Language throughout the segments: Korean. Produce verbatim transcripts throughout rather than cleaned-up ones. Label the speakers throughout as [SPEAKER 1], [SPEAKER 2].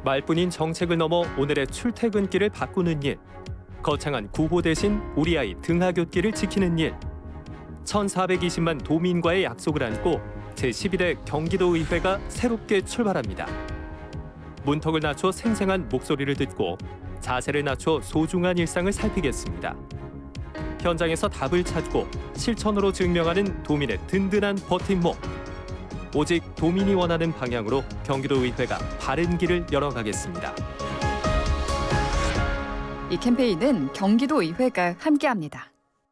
[SPEAKER 1] 말뿐인 정책을 넘어 오늘의 출퇴근길을 바꾸는 일. 거창한 구호 대신 우리 아이 등하굣길을 지키는 일. 천사백이십만 도민과의 약속을 안고 제십일 회 경기도의회가 새롭게 출발합니다. 문턱을 낮춰 생생한 목소리를 듣고 자세를 낮춰 소중한 일상을 살피겠습니다. 현장에서 답을 찾고 실천으로 증명하는 도민의 든든한 버팀목. 오직 도민이 원하는 방향으로 경기도의회가 바른 길을 열어가겠습니다.
[SPEAKER 2] 이 캠페인은 경기도의회가 함께합니다.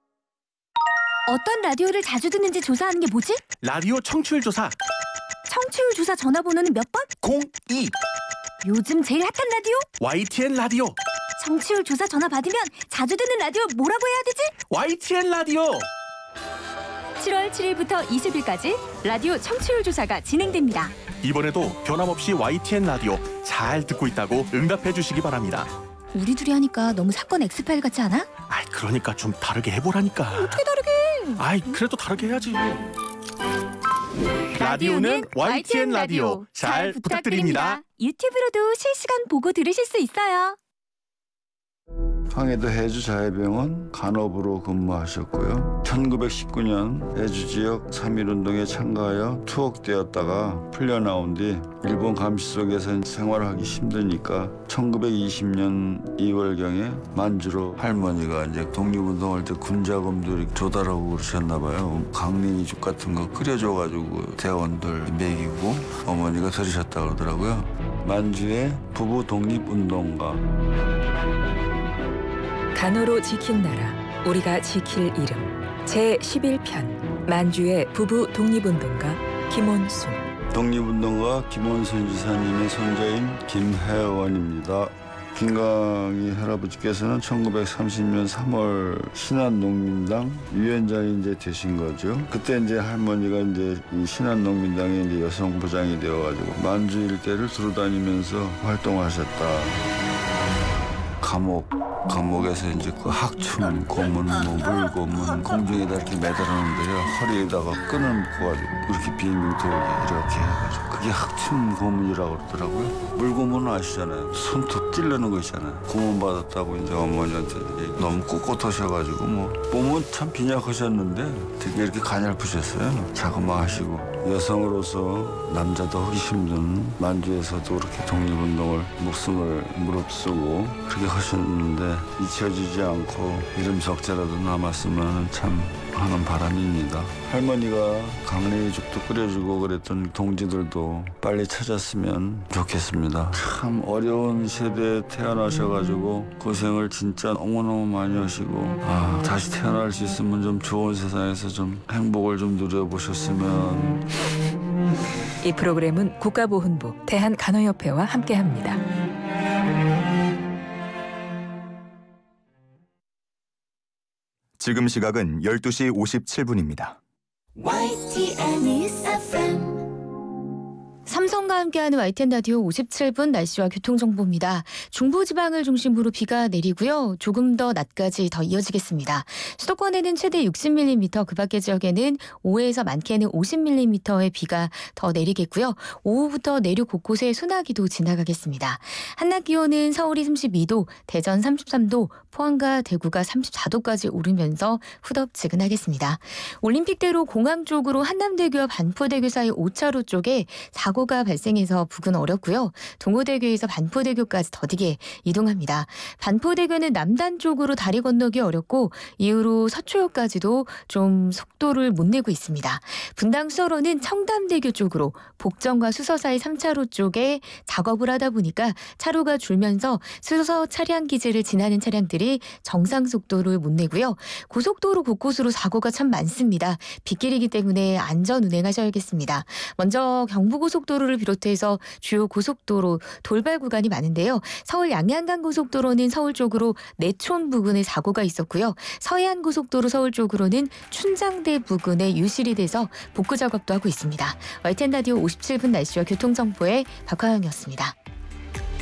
[SPEAKER 3] 어떤 라디오를 자주 듣는지 조사하는 게 뭐지?
[SPEAKER 4] 라디오 청취율 조사.
[SPEAKER 3] 청취율 조사 전화번호는 몇 번?
[SPEAKER 4] 공이.
[SPEAKER 3] 요즘 제일 핫한 라디오?
[SPEAKER 4] 와이티엔 라디오.
[SPEAKER 3] 청취율 조사 전화 받으면 자주 듣는 라디오 뭐라고 해야 되지?
[SPEAKER 4] 와이티엔 라디오.
[SPEAKER 3] 칠월 칠일부터 이십일까지 라디오 청취율 조사가 진행됩니다.
[SPEAKER 4] 이번에도 변함없이 와이티엔 라디오 잘 듣고 있다고 응답해 주시기 바랍니다.
[SPEAKER 3] 우리 둘이 하니까 너무 사건 엑스파일 같지 않아?
[SPEAKER 4] 아이, 그러니까 좀 다르게 해보라니까.
[SPEAKER 3] 어떻게 다르게?
[SPEAKER 4] 아이, 그래도 다르게 해야지. 라디오는 와이티엔 라디오 잘 부탁드립니다.
[SPEAKER 3] 유튜브로도 실시간 보고 들으실 수 있어요.
[SPEAKER 5] 황해도 해주자해병원 간호부로 근무하셨고요. 천구백십구 년 해주 지역 삼일운동에 참가하여 투옥되었다가 풀려나온 뒤 일본 감시 속에서 생활하기 힘드니까 천구백이십 년 이월경에 만주로 할머니가 이제 독립운동할 때 군자금들이 조달하고 그러셨나 봐요. 강냉이죽 같은 거 끓여줘가지고 대원들 먹이고 어머니가 들으셨다 그러더라고요. 만주의 부부 독립운동가.
[SPEAKER 6] 간호로 지킨 나라, 우리가 지킬 이름. 제십일 편 만주의 부부 독립운동가 김원순.
[SPEAKER 5] 독립운동가 김원순 지사님의 손자인 김혜원입니다. 김강희 할아버지께서는 천구백삼십 년 삼월 신한농민당 위원장이 이제 되신 거죠. 그때 이제 할머니가 이제 이 신한농민당의 이제 여성부장이 되어가지고 만주 일대를 두루다니면서 활동하셨다. 감옥, 감옥에서 이제 그 학춤, 고문, 뭐 물고문, 공중에다 이렇게 매달았는데요. 허리에다가 끈을 묶어가지고 이렇게 빙빙 돌게 이렇게 해가지고 그게 학춤 고문이라고 그러더라고요. 물고문은 아시잖아요. 손톱 찌르는 거 있잖아요. 고문 받았다고 이제 어머니한테 너무 꼿꼿하셔가지고 뭐 몸은 참 빈약하셨는데 되게 이렇게 가냘프셨어요. 자그마하시고. 여성으로서 남자도 하기 힘든 만주에서도 그렇게 독립운동을 목숨을 무릅쓰고 그렇게 하셨는데 잊혀지지 않고 이름 석자라도 남았으면 참 하는 바람입니다. 할머니가 강냉이죽도 끓여주고 그랬던 동지들도 빨리 찾았으면 좋겠습니다. 참 어려운 세대에 태어나셔가지고 고생을 진짜 너무너무 많이 하시고 아, 다시 태어날 수 있으면 좀 좋은 세상에서 좀 행복을 좀 누려보셨으면.
[SPEAKER 6] 이 프로그램은 국가보훈부 대한간호협회와 함께합니다.
[SPEAKER 7] 지금 시각은 열두 시 오십칠 분입니다.
[SPEAKER 3] 와이티엔 News 에프엠. 삼성과 함께하는 와이티엔 라디오 오십칠 분 날씨와 교통정보입니다. 중부지방을 중심으로 비가 내리고요. 조금 더 낮까지 더 이어지겠습니다. 수도권에는 최대 육십 밀리미터, 그 밖의 지역에는 오에서 많게는 오십 밀리미터의 비가 더 내리겠고요. 오후부터 내륙 곳곳에 소나기도 지나가겠습니다. 한낮 기온은 서울이 삼십이 도, 대전 삼십삼 도, 포항과 대구가 삼십사 도까지 오르면서 후덥지근하겠습니다. 올림픽대로 공항 쪽으로 한남대교와 반포대교 사이 오 차로 쪽에 사고가 발생해서 부근 어렵고요. 동호대교에서 반포대교까지 더디게 이동합니다. 반포대교는 남단 쪽으로 다리 건너기 어렵고 이후로 서초역까지도 좀 속도를 못 내고 있습니다. 분당 수서로는 청담대교 쪽으로 복정과 수서 사이 삼 차로 쪽에 작업을 하다 보니까 차로가 줄면서 수서 차량 기지를 지나는 차량들이 정상 속도를 못 내고요. 고속도로 곳곳으로 사고가 참 많습니다. 빗길이기 때문에 안전 운행하셔야겠습니다. 먼저 경부고속도로를 비롯해서 주요 고속도로 돌발 구간이 많은데요. 서울 양양간 고속도로는 서울 쪽으로 내촌 부근에 사고가 있었고요. 서해안 고속도로 서울 쪽으로는 춘장대 부근에 유실이 돼서 복구 작업도 하고 있습니다. 와이티엔 라디오 오십칠 분 날씨와 교통정보의 박화영이었습니다.